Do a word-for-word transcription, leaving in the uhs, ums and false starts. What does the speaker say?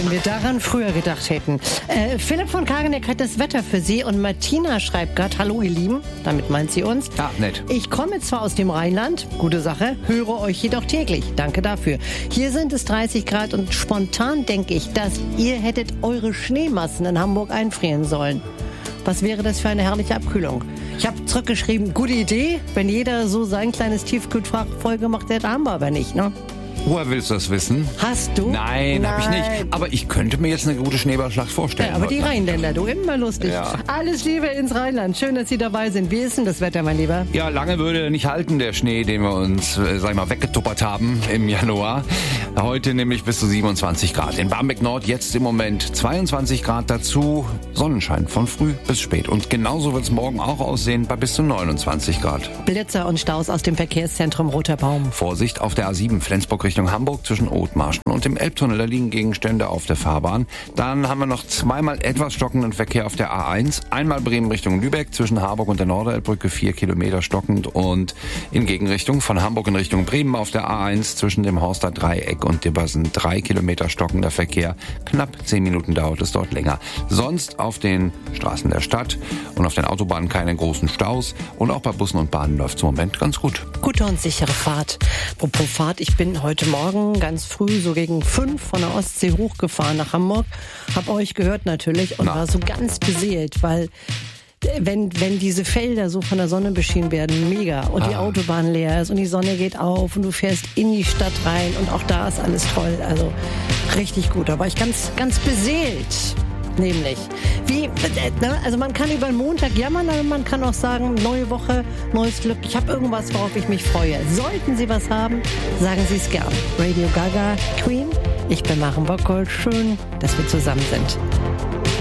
wenn wir daran früher gedacht hätten. Äh, Philipp von Kageneck hat das Wetter für Sie und Martina schreibt gerade, hallo ihr Lieben, damit meint sie uns. Ah, nett. Ich komme zwar aus dem Rheinland, gute Sache, höre euch jedoch täglich. Danke dafür. Hier sind es dreißig Grad und spontan denke ich, dass ihr hättet eure Schneemassen in Hamburg einfrieren sollen. Was wäre das für eine herrliche Abkühlung? Ich habe zurückgeschrieben, gute Idee, wenn jeder so sein kleines Tiefkühlfach voll gemacht hätte, haben wir aber nicht, ne? Woher willst du das wissen? Hast du? Nein, Nein. habe ich nicht. Aber ich könnte mir jetzt eine gute Schneeballschlacht vorstellen. Ja, aber die heute. Rheinländer, du, immer lustig. Ja. Alles Liebe ins Rheinland. Schön, dass Sie dabei sind. Wie ist denn das Wetter, mein Lieber? Ja, lange würde nicht halten, der Schnee, den wir uns, äh, sag ich mal, weggetuppert haben im Januar. Heute nämlich bis zu siebenundzwanzig Grad. In Barmbek Nord jetzt im Moment zweiundzwanzig Grad dazu. Sonnenschein von früh bis spät. Und genauso wird es morgen auch aussehen bei bis zu neunundzwanzig Grad. Blitzer und Staus aus dem Verkehrszentrum Roter Baum. Vorsicht auf der A sieben Flensburg Richtung Hamburg zwischen Othmarschen und dem Elbtunnel. Da liegen Gegenstände auf der Fahrbahn. Dann haben wir noch zweimal etwas stockenden Verkehr auf der A eins. Einmal Bremen Richtung Lübeck zwischen Harburg und der Norderelbbrücke, vier Kilometer stockend. Und in Gegenrichtung von Hamburg in Richtung Bremen auf der A eins zwischen dem Horster Dreieck und Dibbersen. Drei Kilometer stockender Verkehr. Knapp zehn Minuten dauert es dort länger. Sonst auf den Straßen der Stadt und auf den Autobahnen keine großen Staus. Und auch bei Bussen und Bahnen läuft es im Moment ganz gut. Gute und sichere Fahrt. Apropos Fahrt, ich bin heute Morgen ganz früh, so gegen fünf, von der Ostsee hochgefahren nach Hamburg. Hab euch gehört natürlich und Na. war so ganz beseelt, weil wenn, wenn diese Felder so von der Sonne beschienen werden, mega. Und die Ah. Autobahn leer ist und die Sonne geht auf und du fährst in die Stadt rein und auch da ist alles toll. Also richtig gut. Da war ich ganz, ganz beseelt. Nämlich, wie, ne? Also man kann über den Montag jammern, aber man kann auch sagen, neue Woche, neues Glück. Ich habe irgendwas, worauf ich mich freue. Sollten Sie was haben, sagen Sie es gern. Radio Gaga, Queen, ich bin Maren Bockhold. Schön, dass wir zusammen sind.